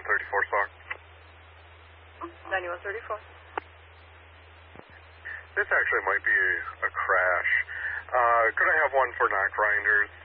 9134, sir. 9134. This actually might be a crash. Could I have one for knock grinders?